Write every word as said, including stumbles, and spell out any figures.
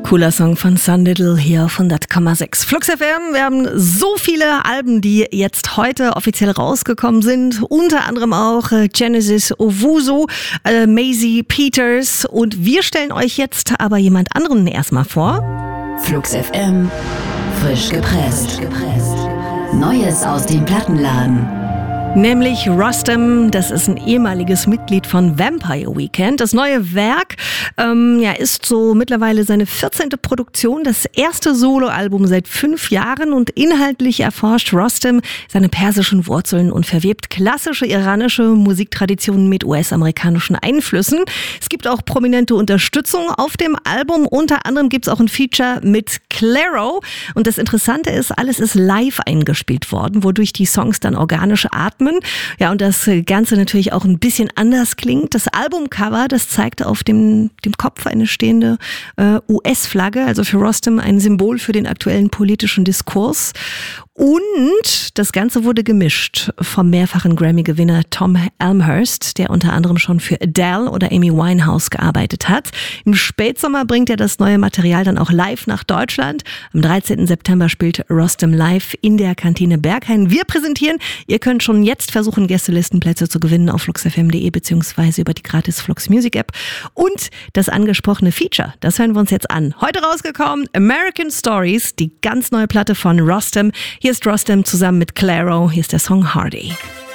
Cooler Song von Sun Little hier auf hundert Komma sechs. Flux F M, wir haben so viele Alben, die jetzt heute offiziell rausgekommen sind. Unter anderem auch äh, Genesis Owusu, äh, Maisie Peters. Und wir stellen euch jetzt aber jemand anderen erstmal vor. Flux F M, frisch gepresst. Neues aus dem Plattenladen. Nämlich Rustam, das ist ein ehemaliges Mitglied von Vampire Weekend. Das neue Werk ähm, ja, ist so mittlerweile seine vierzehnte Produktion, das erste Soloalbum seit fünf Jahren und inhaltlich erforscht Rustam seine persischen Wurzeln und verwebt klassische iranische Musiktraditionen mit U S-amerikanischen Einflüssen. Es gibt auch prominente Unterstützung auf dem Album, unter anderem gibt es auch ein Feature mit Clairo und das Interessante ist, alles ist live eingespielt worden, wodurch die Songs dann organisch atmen. Ja, und das Ganze natürlich auch ein bisschen anders klingt. Das Albumcover, das zeigt auf dem, dem Kopf eine stehende äh, U S-Flagge, also für Rustam ein Symbol für den aktuellen politischen Diskurs. Und das Ganze wurde gemischt vom mehrfachen Grammy-Gewinner Tom Elmhurst, der unter anderem schon für Adele oder Amy Winehouse gearbeitet hat. Im Spätsommer bringt er das neue Material dann auch live nach Deutschland. Am dreizehnten September spielt Rustam live in der Kantine Berghain. Wir präsentieren, ihr könnt schon jetzt versuchen, Gästelistenplätze zu gewinnen auf flux f m punkt de beziehungsweise über die gratis Flux Music App. Und das angesprochene Feature, das hören wir uns jetzt an. Heute rausgekommen, American Stories, die ganz neue Platte von Rustam. Hier ist Rustam zusammen mit Clairo. Hier ist der Song Hardy.